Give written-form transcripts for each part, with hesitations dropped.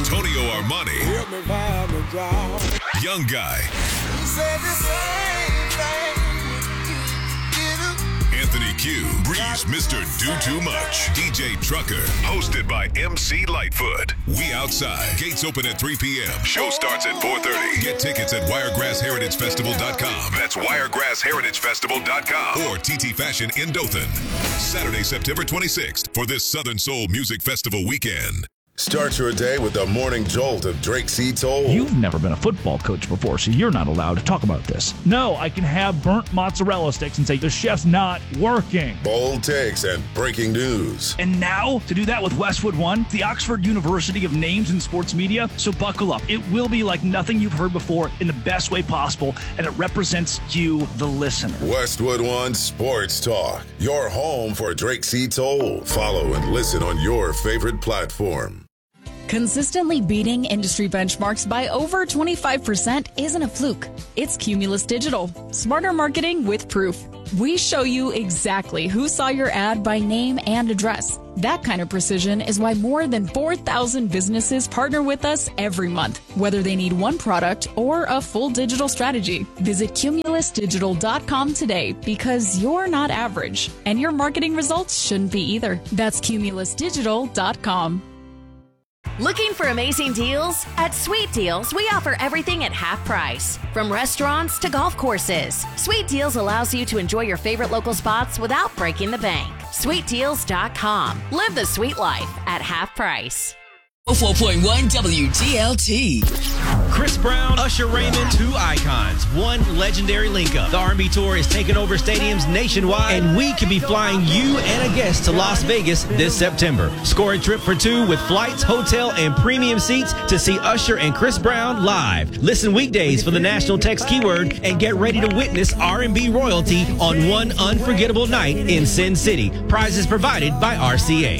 Antonio Armani. Young Guy. He said the same thing. Anthony Q. Breeze, Mr. Do Too Much. DJ Trucker. Hosted by MC Lightfoot. We Outside. Gates open at 3 p.m. Show starts at 4:30. Get tickets at WiregrassHeritageFestival.com. That's WiregrassHeritageFestival.com. Or TT Fashion in Dothan. Saturday, September 26th for this Southern Soul Music Festival weekend. Start your day with the morning jolt of Drake C. Toll. You've never been a football coach before, so you're not allowed to talk about this. No, I can have burnt mozzarella sticks and say the chef's not working. Bold takes and breaking news. And now, to do that with Westwood One, the Oxford University of names in sports media. So buckle up. It will be like nothing you've heard before in the best way possible, and it represents you, the listener. Westwood One Sports Talk. Your home for Drake C. Toll. Follow and listen on your favorite platform. Consistently beating industry benchmarks by over 25% isn't a fluke. It's Cumulus Digital. Smarter marketing with proof. We show you exactly who saw your ad by name and address. That kind of precision is why more than 4,000 businesses partner with us every month, whether they need one product or a full digital strategy. Visit cumulusdigital.com today because you're not average, and your marketing results shouldn't be either. That's cumulusdigital.com. Looking for amazing deals? At Sweet Deals, we offer everything at half price. From restaurants to golf courses, Sweet Deals allows you to enjoy your favorite local spots without breaking the bank. SweetDeals.com. Live the sweet life at half price. 4.1 WDLT. Chris Brown, Usher Raymond, two icons, one legendary link-up. The R&B tour is taking over stadiums nationwide, and we could be flying you and a guest to Las Vegas this September. Score a trip for two with flights, hotel, and premium seats to see Usher and Chris Brown live. Listen weekdays for the national text keyword and get ready to witness R&B royalty on one unforgettable night in Sin City. Prizes provided by RCA.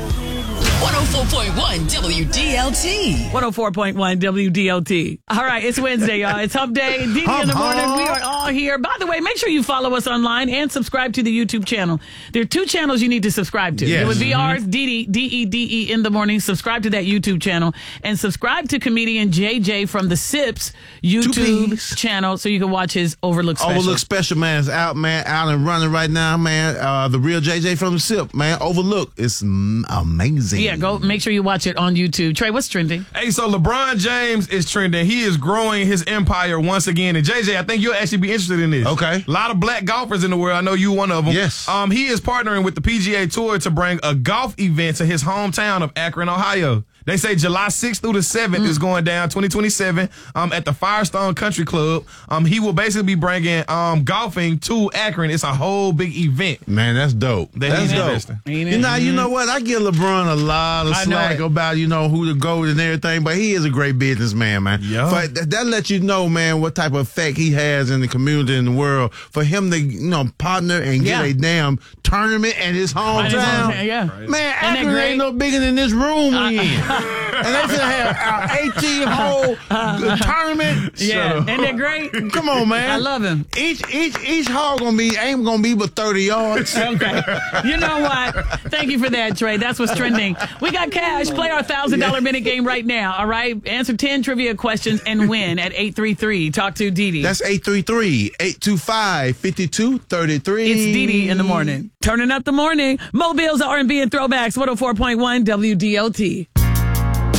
104.1 WDLT. 104.1 WDLT. All right, it's Wednesday, y'all. It's Hump Day. DD in the morning. We are all here. By the way, make sure you follow us online and subscribe to the YouTube channel. There are two channels you need to subscribe to. Yes. It would be ours, DD, D-E-D-E in the morning. Subscribe to that YouTube channel and subscribe to comedian JJ from the Sips YouTube channel so you can watch his Overlook special. Overlook special, man, is out, man. Out and running right now, man. The real JJ from the Sip, man. Overlook. It's amazing. Yeah, go make sure you watch it on YouTube. Trey, what's trending? Hey, so LeBron James is trending. He is growing his empire once again. And JJ, I think you'll actually be interested in this. Okay. A lot of black golfers in the world. I know you one of them. Yes. He is partnering with the PGA Tour to bring a golf event to his hometown of Akron, Ohio. They say July 6th through the 7th is going down, 2027, at the Firestone Country Club. He will basically be bringing golfing to Akron. It's a whole big event. Man, that's dope. That's dope. You know what? I give LeBron a lot of slack about, who to go and everything, but he is a great businessman, man. Yeah. But that lets you know, man, what type of effect he has in the community and the world. For him to, partner and get a damn tournament at his hometown. Right. Man, Akron ain't no bigger than this room we in. And they should have our 18-hole tournament. Yeah, ain't that great? Come on, man. I love him. Each hole ain't gonna be but 30 yards. Okay. You know what? Thank you for that, Trey. That's what's trending. We got cash. Play our $1,000 minute game right now. All right. Answer 10 trivia questions and win at 833. Talk to Dee Dee. That's 833-825-5233. It's Dee Dee in the morning. Turning up the morning. Mobiles, R&B, and throwbacks. 104.1 WDLT.